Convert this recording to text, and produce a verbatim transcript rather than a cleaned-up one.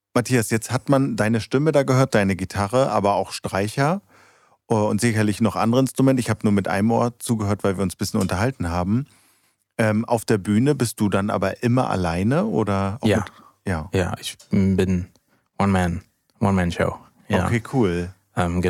Matthias, jetzt hat man deine Stimme da gehört, deine Gitarre, aber auch Streicher und sicherlich noch andere Instrumente. Ich habe nur mit einem Ohr zugehört, weil wir uns ein bisschen unterhalten haben. Ähm, auf der Bühne bist du dann aber immer alleine oder auch Ja. mit? Ja. Ja, ich bin One-Man, One-Man-Show. Ja. Okay, cool. Ähm,